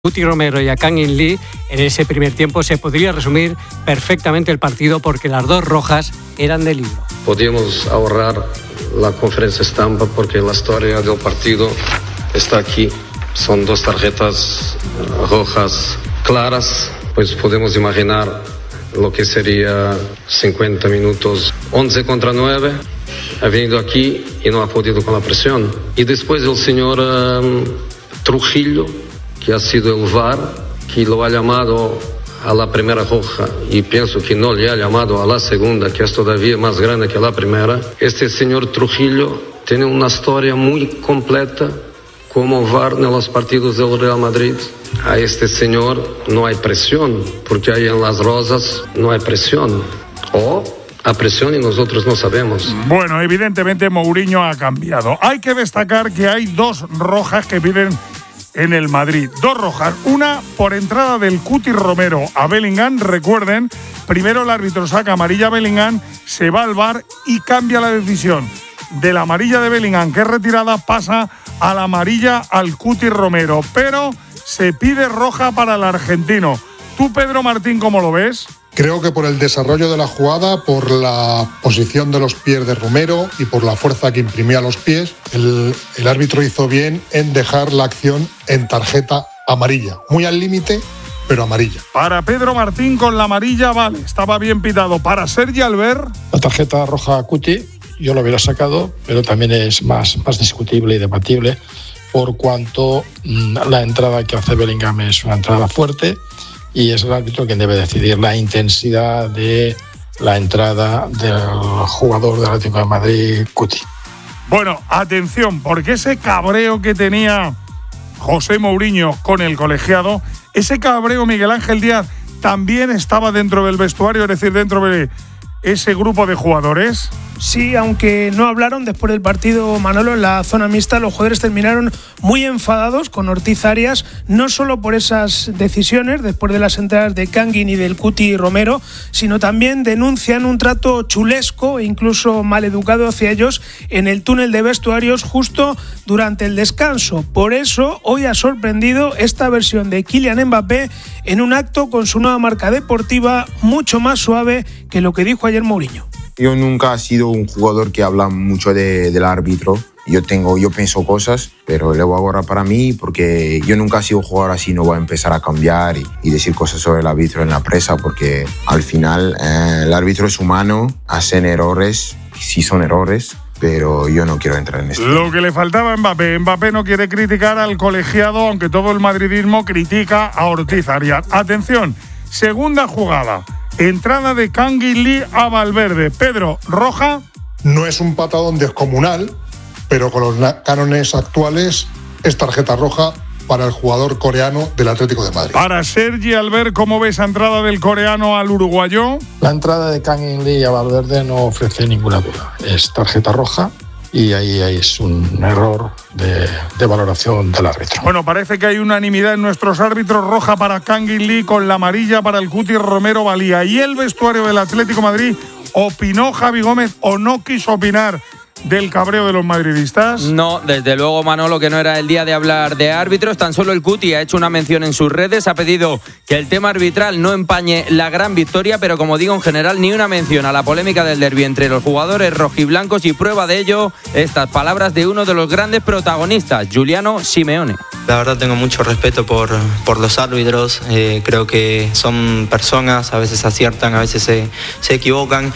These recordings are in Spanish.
Cuti Romero y a Kang In Lee, en ese primer tiempo se podría resumir perfectamente el partido porque las dos rojas eran de libro. Podíamos ahorrar la conferencia estampa porque la historia del partido está aquí. Son dos tarjetas rojas claras, pues podemos imaginar lo que sería 50 minutos, 11 contra 9. Ha venido aquí y no ha podido con la presión. Y después el señor Trujillo, que ha sido el VAR, que lo ha llamado a la primera roja y pienso que no le ha llamado a la segunda, que es todavía más grande que la primera. Este señor Trujillo tiene una historia muy completa como VAR en los partidos del Real Madrid. A este señor no hay presión, porque ahí en las rosas no hay presión. O a presión y nosotros no sabemos. Bueno, evidentemente Mourinho ha cambiado. Hay que destacar que hay dos rojas que piden en el Madrid. Dos rojas. Una por entrada del Cuti Romero a Bellingham. Recuerden, primero el árbitro saca amarilla a Bellingham, se va al VAR y cambia la decisión. De la amarilla de Bellingham, que es retirada, pasa a la amarilla al Cuti Romero. Pero se pide roja para el argentino. ¿Tú, Pedro Martín, cómo lo ves? Creo que por el desarrollo de la jugada, por la posición de los pies de Romero y por la fuerza que imprimía los pies, el árbitro hizo bien en dejar la acción en tarjeta amarilla. Muy al límite, pero amarilla. Para Pedro Martín con la amarilla, vale, estaba bien pitado. Para Sergi Albert, la tarjeta roja a Cuti, yo lo hubiera sacado, pero también es más discutible y debatible por cuanto la entrada que hace Bellingham es una entrada fuerte y es el árbitro quien debe decidir la intensidad de la entrada del jugador del Atlético de Madrid, Cuti. Bueno, atención, porque ese cabreo que tenía José Mourinho con el colegiado, ese cabreo Miguel Ángel Díaz también estaba dentro del vestuario, es decir, dentro de ese grupo de jugadores. Sí, aunque no hablaron después del partido, Manolo, en la zona mixta, los jugadores terminaron muy enfadados con Ortiz Arias, no solo por esas decisiones después de las entradas de Kangin y del Cuti Romero, sino también denuncian un trato chulesco e incluso maleducado hacia ellos en el túnel de vestuarios justo durante el descanso. Por eso, hoy ha sorprendido esta versión de Kylian Mbappé en un acto con su nueva marca deportiva mucho más suave que lo que dijo ayer Mourinho. Yo nunca he sido un jugador que habla mucho del árbitro. Yo pienso cosas, pero le voy a borrar para mí porque yo nunca he sido un jugador así. No voy a empezar a cambiar y decir cosas sobre el árbitro en la prensa porque al final el árbitro es humano, hacen errores, sí son errores, pero yo no quiero entrar en esto. Lo que le faltaba a Mbappé. Mbappé no quiere criticar al colegiado, aunque todo el madridismo critica a Ortiz Arias. Atención, segunda jugada. Entrada de Kang In Lee a Valverde. Pedro, roja. No es un patadón descomunal, pero con los cánones actuales es tarjeta roja para el jugador coreano del Atlético de Madrid. Para Sergi Albert, ¿cómo ves la entrada del coreano al uruguayo? La entrada de Kang In Lee a Valverde no ofrece ninguna duda. Es tarjeta roja. Y ahí es un error de valoración del árbitro. Bueno, parece que hay unanimidad en nuestros árbitros. Roja para Kang In Lee, con la amarilla para el Cuti Romero valía. Y el vestuario del Atlético de Madrid, ¿opinó Javi Gómez o no quiso opinar del cabreo de los madridistas? No, desde luego, Manolo, que no era el día de hablar de árbitros. Tan solo el Cuti ha hecho una mención en sus redes, ha pedido que el tema arbitral no empañe la gran victoria, pero como digo, en general ni una mención a la polémica del derbi entre los jugadores rojiblancos, y prueba de ello estas palabras de uno de los grandes protagonistas, Giuliano Simeone. La verdad tengo mucho respeto por los árbitros, creo que son personas, a veces aciertan, a veces se equivocan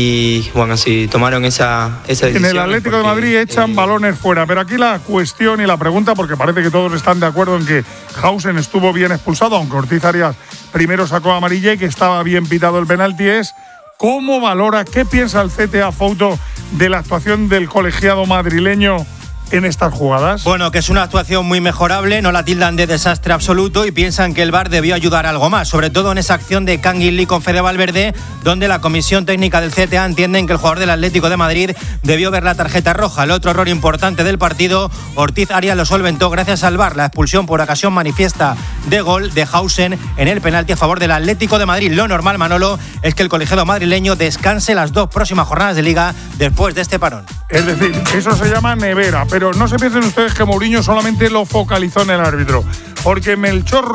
y bueno, si tomaron esa decisión. En el Atlético de Madrid echan balones fuera, pero aquí la cuestión y la pregunta, porque parece que todos están de acuerdo en que Hausen estuvo bien expulsado, aunque Ortiz Arias primero sacó amarilla y que estaba bien pitado el penalti, es ¿cómo valora, qué piensa el CTA Fouto de la actuación del colegiado madrileño en estas jugadas? Bueno, que es una actuación muy mejorable, no la tildan de desastre absoluto y piensan que el VAR debió ayudar algo más, sobre todo en esa acción de Kang In Lee con Fede Valverde, donde la comisión técnica del CTA entienden que el jugador del Atlético de Madrid debió ver la tarjeta roja. El otro error importante del partido, Ortiz Arias lo solventó gracias al VAR, la expulsión por ocasión manifiesta de gol de Hausen en el penalti a favor del Atlético de Madrid. Lo normal, Manolo, es que el colegiado madrileño descanse las 2 próximas jornadas de Liga después de este parón. Es decir, eso se llama nevera. pero no se piensen ustedes que Mourinho solamente lo focalizó en el árbitro, porque Melchor